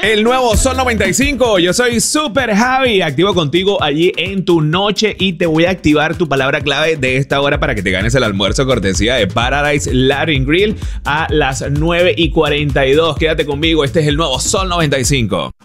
El nuevo Sol 95, yo soy Super Javi, activo contigo allí en tu noche y te voy a activar tu palabra clave de esta hora para que te ganes el almuerzo cortesía de Paradise Latin Grill a las 9:42. Quédate conmigo, este es el nuevo Sol 95.